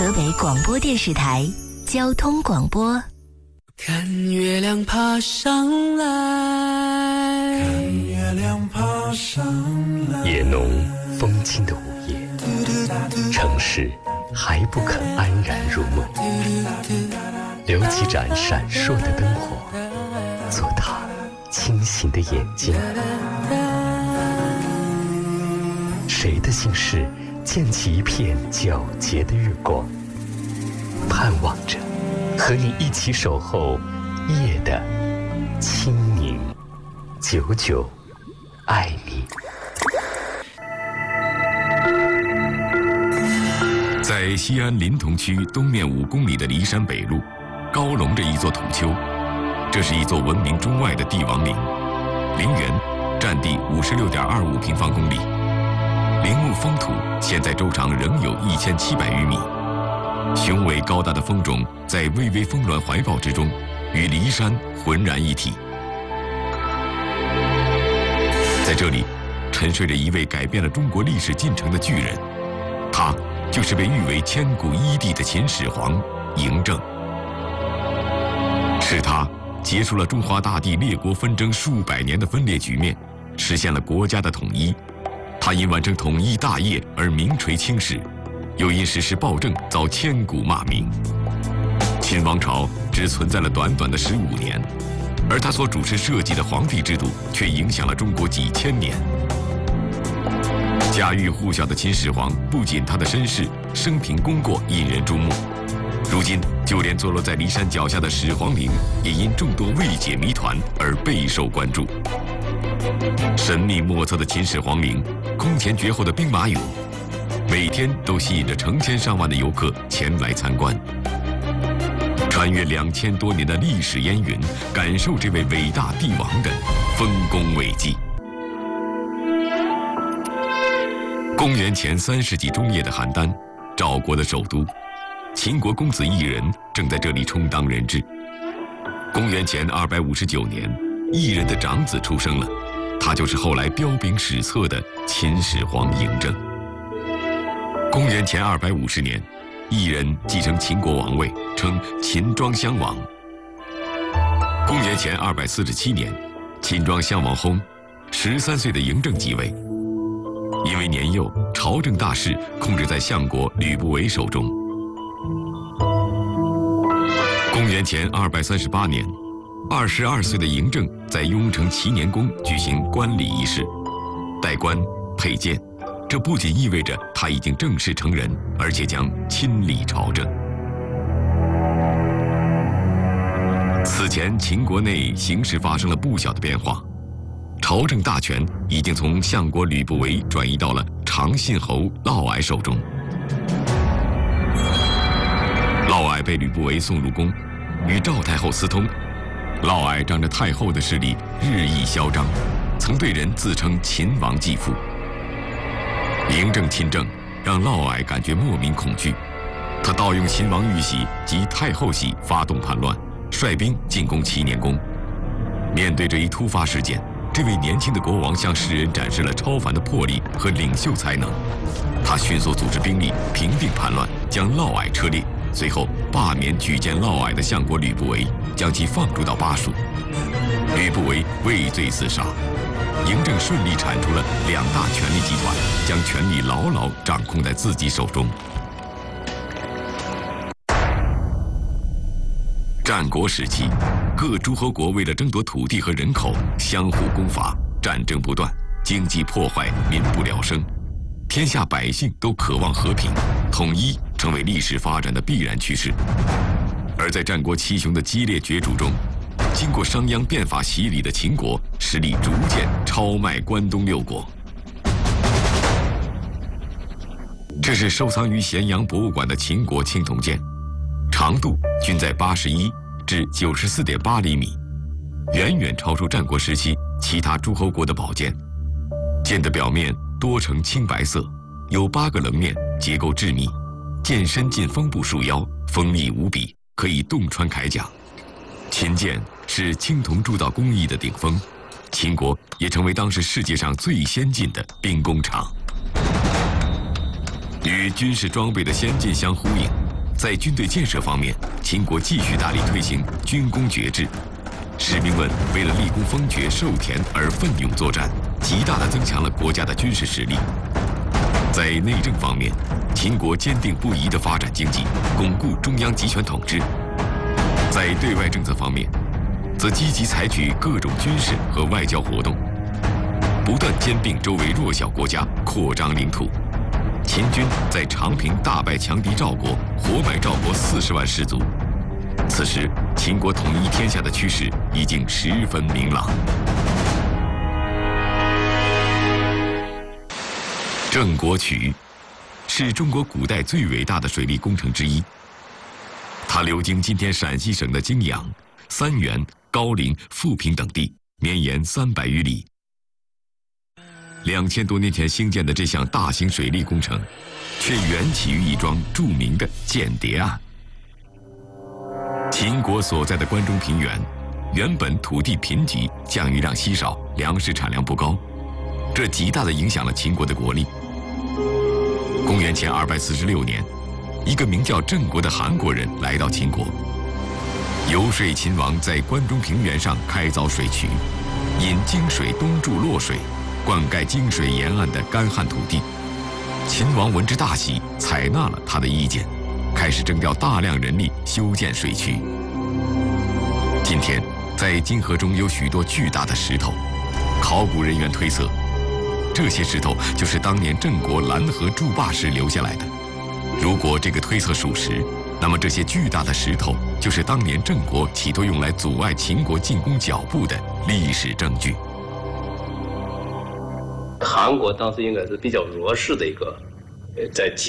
河北广播电视台交通广播。 看月亮爬上来， 看月亮爬上来。 夜浓风轻的午夜，城市还不肯安然入梦，留几盏闪烁的灯火，做他清醒的眼睛。谁的心事溅起一片皎洁的月光，盼望着和你一起守候夜的清明。久久爱你。 在西安临潼区东面5公里的骊山北路，高隆着一座土丘。这是一座闻名中外的帝王陵，陵园占地56.25平方公里，陵墓封土现在周长仍有1700余米。雄伟高大的峰冢在巍巍峰峦怀抱之中，与骊山浑然一体。在这里，沉睡着一位改变了中国历史进程的巨人，他就是被誉为千古一帝的秦始皇嬴政。是他结束了中华大地列国纷争数百年的分裂局面，实现了国家的统一。他因完成统一大业而名垂青史，又因实施暴政遭千古骂名。秦王朝只存在了短短的15年，而他所主持设计的皇帝制度却影响了中国几千年。家喻户晓的秦始皇，不仅他的身世、生平功过引人注目，如今就连坐落在骊山脚下的始皇陵，也因众多未解谜团而备受关注。神秘莫测的秦始皇陵，空前绝后的兵马俑，每天都吸引着成千上万的游客前来参观。穿越2000多年的历史烟云，感受这位伟大帝王的丰功伟绩。公元前3世纪中叶的邯郸，赵国的首都，秦国公子异人正在这里充当人质。公元前259年，异人的长子出生了，他就是后来彪炳史册的秦始皇嬴政。公元前250年，异人继承秦国王位，称秦庄襄王。公元前247年，秦庄襄王薨，13岁的嬴政即位。因为年幼，朝政大事控制在相国吕不韦手中。公元前238年，22岁的嬴政在雍城齐年宫举行冠礼仪式，戴冠佩剑，这不仅意味着他已经正式成人，而且将亲理朝政。此前，秦国内形势发生了不小的变化。朝政大权已经从相国吕不韦转移到了长信侯嫪毐手中。嫪毐被吕不韦送入宫，与赵太后私通。嫪毐仗着太后的势力日益嚣张，曾对人自称秦王继父。嬴政亲政让嫪毐感觉莫名恐惧，他盗用秦王玉玺及太后玺发动叛乱，率兵进攻齐年宫。面对这一突发事件，这位年轻的国王向世人展示了超凡的魄力和领袖才能。他迅速组织兵力平定叛乱，将嫪毐车裂，随后罢免举荐嫪毐的相国吕不韦，将其放逐到巴蜀。吕不韦畏罪自杀，嬴政顺利铲除了2大权力集团，将权力牢牢掌控在自己手中。战国时期，各诸侯国为了争夺土地和人口，相互攻伐，战争不断，经济破坏，民不聊生。天下百姓都渴望和平，统一成为历史发展的必然趋势。而在战国七雄的激烈角逐中，经过商鞅变法洗礼的秦国实力逐渐超迈关东6国。这是收藏于咸阳博物馆的秦国青铜剑，长度均在81至94.8厘米，远远超出战国时期其他诸侯国的宝剑。剑的表面多呈青白色，有8个棱面，结构致密。剑身近锋部束腰，锋利无比，可以洞穿铠甲。秦剑是青铜铸造工艺的顶峰，秦国也成为当时世界上最先进的兵工厂。与军事装备的先进相呼应， 在军队建设方面，秦国继续大力推行军功爵制，士兵们为了立功封爵授田而奋勇作战，极大地增强了国家的军事实力。在内政方面，秦国坚定不移地发展经济，巩固中央集权统治。在对外政策方面，则积极采取各种军事和外交活动，不断兼并周围弱小国家，扩张领土。秦军在长平大败强敌赵国，活埋赵国40万士卒。此时，秦国统一天下的趋势已经十分明朗。郑国渠是中国古代最伟大的水利工程之一，它流经今天陕西省的泾阳、三原、高陵、富平等地，绵延300余里。2000多年前兴建的这项大型水利工程，却缘起于一桩著名的间谍案。秦国所在的关中平原，原本土地贫瘠，降雨量稀少，粮食产量不高，这极大地影响了秦国的国力。公元前246年，一个名叫郑国的韩国人来到秦国，游说秦王在关中平原上开凿水渠，引泾水东注洛水，灌溉泾水沿岸的干旱土地。秦王闻之大喜，采纳了他的意见，开始征调大量人力修建水渠。今天，在泾河中有许多巨大的石头，考古人员推测，这些石头就是当年郑国拦河筑坝时留下来的。如果这个推测属实，那么这些巨大的石头就是当年郑国企图用来阻碍秦国进攻脚步的历史证据。 韩国当时应该是比较弱势的一个，在秦